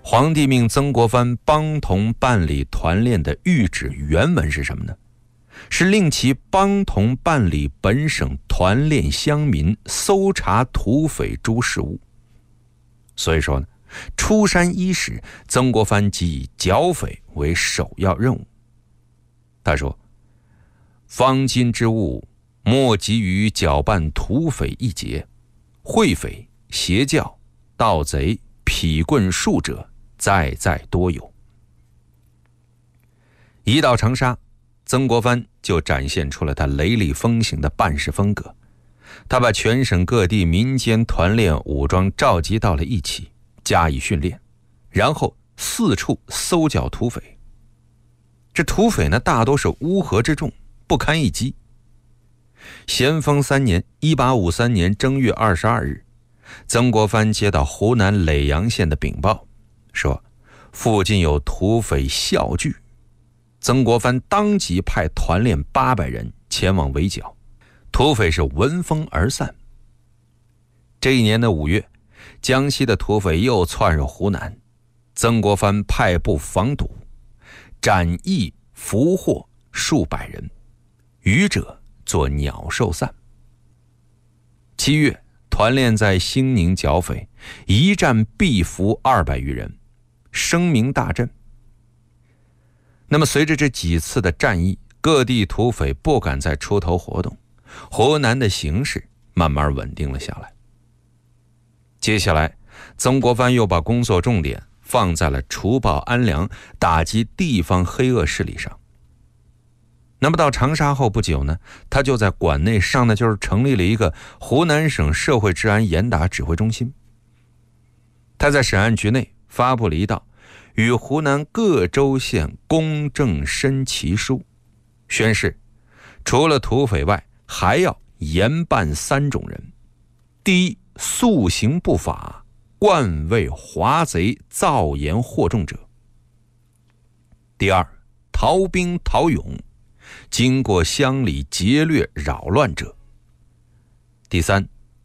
皇帝命曾国藩帮同办理团练的谕旨原文是什么呢？是令其帮同办理本省团练乡民搜查土匪诸事务。所以说呢，出山伊始，曾国藩即以剿匪为首要任务。他说：方今之务，莫急于剿办土匪一节，会匪、邪教、盗贼、痞棍术者，在在多有。一到长沙，曾国藩就展现出了他雷厉风行的办事风格。他把全省各地民间团练武装召集到了一起，加以训练，然后四处搜剿土匪。这土匪呢，大都是乌合之众，不堪一击。咸丰3年1853年正月22日，曾国藩接到湖南耒阳县的禀报，说附近有土匪笑聚。曾国藩当即派团练800人前往围剿，土匪是闻风而散。这一年的5月，江西的土匪又窜入湖南，曾国藩派部防堵，斩役俘获数百人，余者作鸟兽散。7月，团练在兴宁剿匪，一战毙俘200余人，声名大振。那么随着这几次的战役，各地土匪不敢再出头活动，湖南的形势慢慢稳定了下来。接下来，曾国藩又把工作重点放在了除暴安良、打击地方黑恶势力上。那么到长沙后不久呢，他就在馆内上呢就是成立了一个湖南省社会治安严打指挥中心。他在审案局内发布了一道与湖南各州县公正申旗书，宣示除了土匪外，还要严办3种人：第一，素行不法，惯为华贼造言惑众者；第二，逃兵逃勇，经过乡里劫掠扰乱者；第三，